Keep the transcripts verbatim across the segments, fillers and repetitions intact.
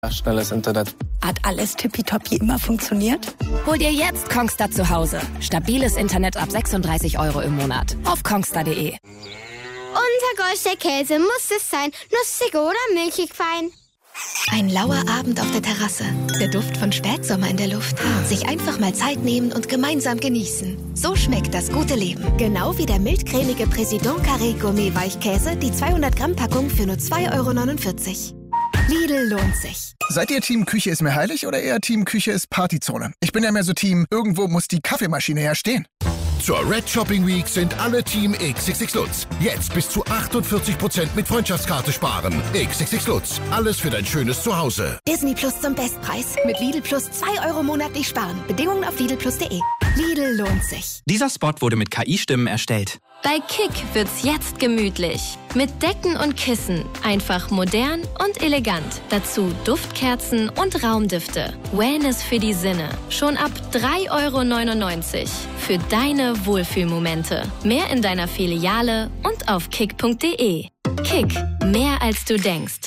Schnelles Internet. Hat alles tippitoppi immer funktioniert? Hol dir jetzt Kongstar zu Hause. Stabiles Internet ab sechsunddreißig Euro im Monat. Auf kongstar punkt de. Unser Golster Käse muss es sein. Nussig oder milchig fein. Ein lauer Abend auf der Terrasse. Der Duft von Spätsommer in der Luft. Sich einfach mal Zeit nehmen und gemeinsam genießen. So schmeckt das gute Leben. Genau wie der mildcremige Président Carré Gourmet Weichkäse, die zweihundert Gramm Packung für nur zwei Euro neunundvierzig. Lidl lohnt sich. Seid ihr Team Küche ist mir heilig oder eher Team Küche ist Partyzone? Ich bin ja mehr so Team, irgendwo muss die Kaffeemaschine ja stehen. Zur Red Shopping Week sind alle Team X X X Lutz. Jetzt bis zu achtundvierzig Prozent mit Freundschaftskarte sparen. X X X Lutz. Alles für dein schönes Zuhause. Disney Plus zum Bestpreis. Mit Lidl Plus zwei Euro monatlich sparen. Bedingungen auf lidl plus punkt de. Lidl lohnt sich. Dieser Spot wurde mit K I-Stimmen erstellt. Bei Kick wird's jetzt gemütlich. Mit Decken und Kissen. Einfach modern und elegant. Dazu Duftkerzen und Raumdüfte. Wellness für die Sinne. Schon ab drei Euro neunundneunzig. Für deine Wohlfühlmomente. Mehr in deiner Filiale und auf kick punkt de. Kick. Mehr als du denkst.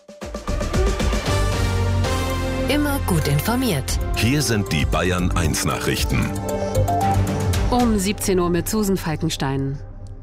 Immer gut informiert. Hier sind die Bayern eins Nachrichten. Um siebzehn Uhr mit Susan Falkenstein.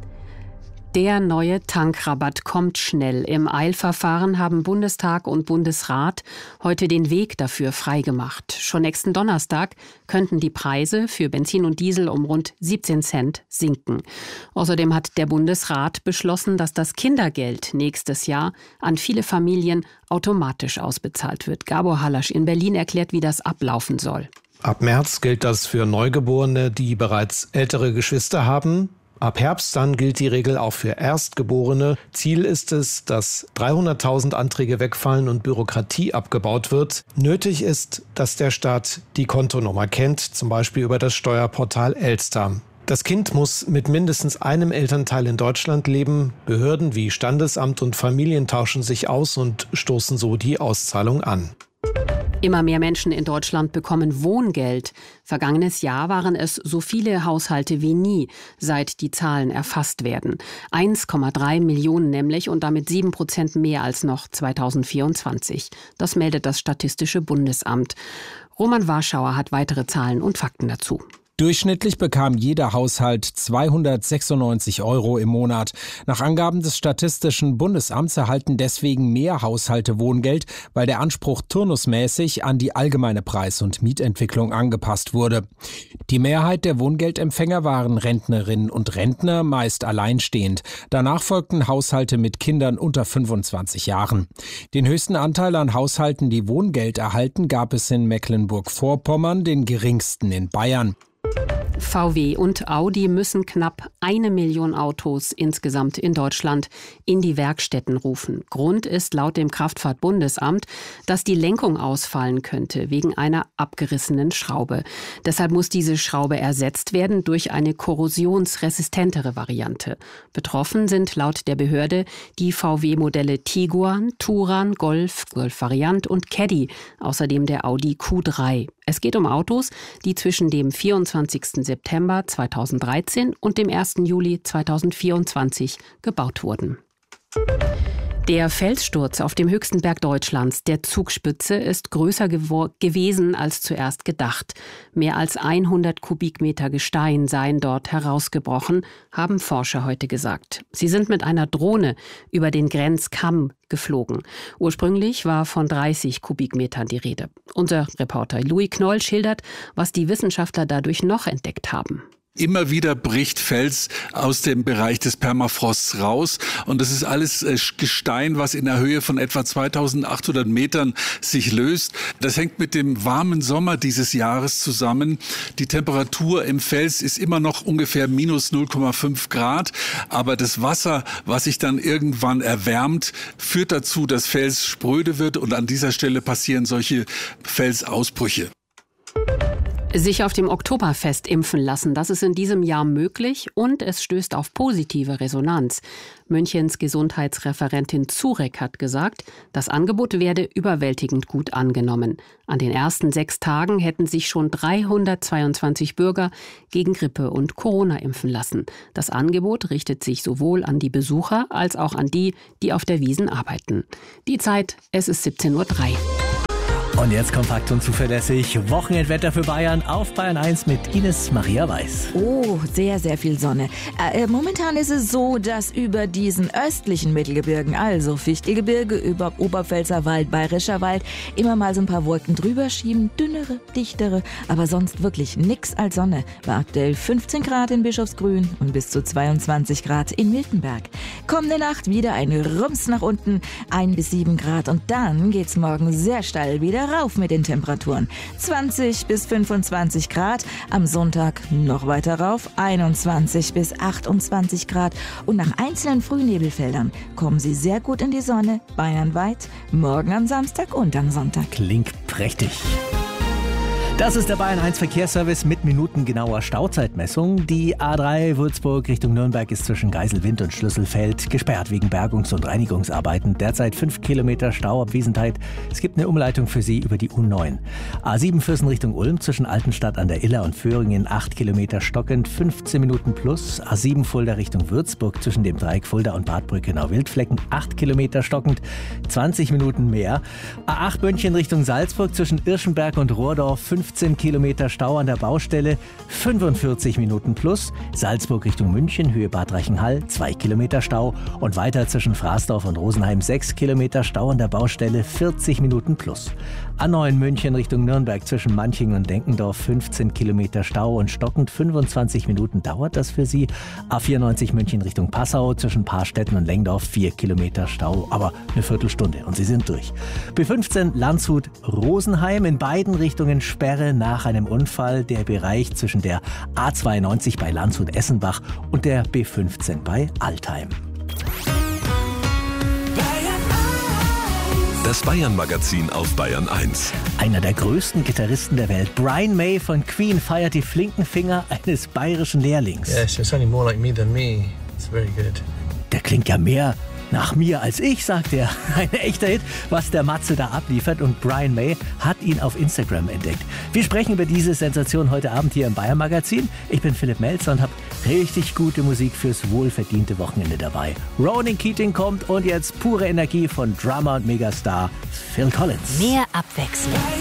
Der neue Tankrabatt kommt schnell. Im Eilverfahren haben Bundestag und Bundesrat heute den Weg dafür freigemacht. Schon nächsten Donnerstag könnten die Preise für Benzin und Diesel um rund siebzehn Cent sinken. Außerdem hat der Bundesrat beschlossen, dass das Kindergeld nächstes Jahr an viele Familien automatisch ausbezahlt wird. Gabor Halasch in Berlin erklärt, wie das ablaufen soll. Ab März gilt das für Neugeborene, die bereits ältere Geschwister haben. Ab Herbst dann gilt die Regel auch für Erstgeborene. Ziel ist es, dass dreihunderttausend Anträge wegfallen und Bürokratie abgebaut wird. Nötig ist, dass der Staat die Kontonummer kennt, zum Beispiel über das Steuerportal Elster. Das Kind muss mit mindestens einem Elternteil in Deutschland leben. Behörden wie Standesamt und Familien tauschen sich aus und stoßen so die Auszahlung an. Immer mehr Menschen in Deutschland bekommen Wohngeld. Vergangenes Jahr waren es so viele Haushalte wie nie, seit die Zahlen erfasst werden. eins Komma drei Millionen nämlich und damit sieben Prozent mehr als noch zweitausendvierundzwanzig. Das meldet das Statistische Bundesamt. Roman Warschauer hat weitere Zahlen und Fakten dazu. Durchschnittlich bekam jeder Haushalt zweihundertsechsundneunzig Euro im Monat. Nach Angaben des Statistischen Bundesamts erhalten deswegen mehr Haushalte Wohngeld, weil der Anspruch turnusmäßig an die allgemeine Preis- und Mietentwicklung angepasst wurde. Die Mehrheit der Wohngeldempfänger waren Rentnerinnen und Rentner, meist alleinstehend. Danach folgten Haushalte mit Kindern unter fünfundzwanzig Jahren. Den höchsten Anteil an Haushalten, die Wohngeld erhalten, gab es in Mecklenburg-Vorpommern, den geringsten in Bayern. V W und Audi müssen knapp eine Million Autos insgesamt in Deutschland in die Werkstätten rufen. Grund ist laut dem Kraftfahrtbundesamt, dass die Lenkung ausfallen könnte wegen einer abgerissenen Schraube. Deshalb muss diese Schraube ersetzt werden durch eine korrosionsresistentere Variante. Betroffen sind laut der Behörde die V W-Modelle Tiguan, Touran, Golf, Golf Variant und Caddy, außerdem der Audi Q drei. Es geht um Autos, die zwischen dem vierundzwanzigsten September zweitausenddreizehn und dem ersten Juli zweitausendvierundzwanzig gebaut wurden. Der Felssturz auf dem höchsten Berg Deutschlands, der Zugspitze, ist größer gewo- gewesen als zuerst gedacht. Mehr als hundert Kubikmeter Gestein seien dort herausgebrochen, haben Forscher heute gesagt. Sie sind mit einer Drohne über den Grenzkamm geflogen. Ursprünglich war von dreißig Kubikmetern die Rede. Unser Reporter Louis Knoll schildert, was die Wissenschaftler dadurch noch entdeckt haben. Immer wieder bricht Fels aus dem Bereich des Permafrosts raus und das ist alles Gestein, was in der Höhe von etwa zweitausendachthundert Metern sich löst. Das hängt mit dem warmen Sommer dieses Jahres zusammen. Die Temperatur im Fels ist immer noch ungefähr minus null Komma fünf Grad, aber das Wasser, was sich dann irgendwann erwärmt, führt dazu, dass Fels spröde wird und an dieser Stelle passieren solche Felsausbrüche. Sich auf dem Oktoberfest impfen lassen, das ist in diesem Jahr möglich und es stößt auf positive Resonanz. Münchens Gesundheitsreferentin Zurek hat gesagt, das Angebot werde überwältigend gut angenommen. An den ersten sechs Tagen hätten sich schon dreihundertzweiundzwanzig Bürger gegen Grippe und Corona impfen lassen. Das Angebot richtet sich sowohl an die Besucher als auch an die, die auf der Wiesn arbeiten. Die Zeit, es ist siebzehn Uhr drei. Und jetzt kompakt und zuverlässig. Wochenendwetter für Bayern auf Bayern eins mit Ines Maria Weiß. Oh, sehr, sehr viel Sonne. Äh, momentan ist es so, dass über diesen östlichen Mittelgebirgen, also Fichtelgebirge, über Oberpfälzer Wald, Bayerischer Wald, immer mal so ein paar Wolken drüber schieben. Dünnere, dichtere, aber sonst wirklich nix als Sonne. Bei aktuell fünfzehn Grad in Bischofsgrün und bis zu zweiundzwanzig Grad in Miltenberg. Kommende Nacht wieder ein Rums nach unten, ein bis sieben Grad. Und dann geht's morgen sehr steil wieder rauf mit den Temperaturen. zwanzig bis fünfundzwanzig Grad, am Sonntag noch weiter rauf, einundzwanzig bis achtundzwanzig Grad. Und nach einzelnen Frühnebelfeldern kommen sie sehr gut in die Sonne, bayernweit, morgen am Samstag und am Sonntag. Klingt prächtig. Das ist der Bayern eins Verkehrsservice mit minutengenauer Stauzeitmessung. Die A drei Würzburg Richtung Nürnberg ist zwischen Geiselwind und Schlüsselfeld gesperrt wegen Bergungs- und Reinigungsarbeiten. Derzeit fünf Kilometer Stauabwesenheit. Es gibt eine Umleitung für Sie über die U neun. A sieben Viersen Richtung Ulm zwischen Altenstadt an der Iller und Föhringen acht Kilometer stockend, fünfzehn Minuten plus. A sieben Fulda Richtung Würzburg zwischen dem Dreieck Fulda und Bad Brückenau-Wildflecken acht Kilometer stockend, zwanzig Minuten mehr. A acht München Richtung Salzburg zwischen Irschenberg und Rohrdorf fünfzehn Kilometer Stau an der Baustelle, fünfundvierzig Minuten plus. Salzburg Richtung München, Höhe Bad Reichenhall, zwei Kilometer Stau. Und weiter zwischen Fraßdorf und Rosenheim sechs Kilometer Stau an der Baustelle, vierzig Minuten plus. A neun München Richtung Nürnberg zwischen Manching und Denkendorf fünfzehn Kilometer Stau und stockend fünfundzwanzig Minuten dauert das für Sie. A vierundneunzig München Richtung Passau zwischen Paarstetten und Lengdorf vier Kilometer Stau, aber eine Viertelstunde und Sie sind durch. B fünfzehn Landshut Rosenheim, in beiden Richtungen Sperre nach einem Unfall, der Bereich zwischen der A zweiundneunzig bei Landshut-Essenbach und der B fünfzehn bei Altheim. Das Bayern-Magazin auf Bayern eins. Einer der größten Gitarristen der Welt, Brian May von Queen, feiert die flinken Finger eines bayerischen Lehrlings. Yeah, so it's only more like me than me. It's very good. Der klingt ja mehr nach mir als ich, sagt er. Ein echter Hit, was der Matze da abliefert, und Brian May hat ihn auf Instagram entdeckt. Wir sprechen über diese Sensation heute Abend hier im Bayern-Magazin. Ich bin Philipp Melzer und habe richtig gute Musik fürs wohlverdiente Wochenende dabei. Ronan Keating kommt und jetzt pure Energie von Drummer und Megastar Phil Collins. Mehr Abwechslung.